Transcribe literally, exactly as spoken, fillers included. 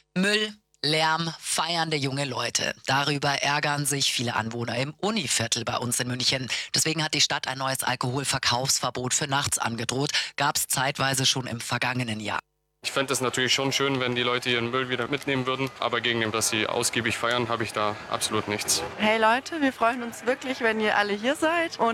Müll, Lärm, feiernde junge Leute. Darüber ärgern sich viele Anwohner im Univiertel bei uns in München. Deswegen hat die Stadt ein neues Alkoholverkaufsverbot für nachts angedroht. Gab es zeitweise schon im vergangenen Jahr. Ich fände es natürlich schon schön, wenn die Leute ihren Müll wieder mitnehmen würden. Aber gegen dem, dass sie ausgiebig feiern, habe ich da absolut nichts. Hey Leute, wir freuen uns wirklich, wenn ihr alle hier seid. Und